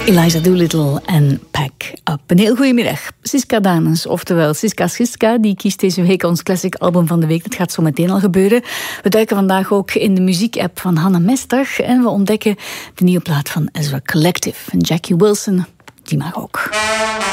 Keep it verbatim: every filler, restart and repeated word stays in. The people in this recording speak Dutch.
Eliza Doolittle en Pack Up. Een heel goedemiddag. Siska Danes, oftewel Siska Siska, die kiest deze week ons classic album van de week. Dat gaat zo meteen al gebeuren. We duiken vandaag ook in de muziekapp van Hanna Mestag en we ontdekken de nieuwe plaat van Ezra Collective. En Jackie Wilson, die mag ook.